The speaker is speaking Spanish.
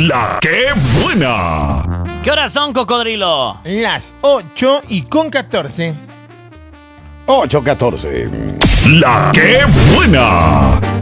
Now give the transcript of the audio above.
La que buena. ¿Qué horas son, cocodrilo? Las 8:14. 8:14. La que buena.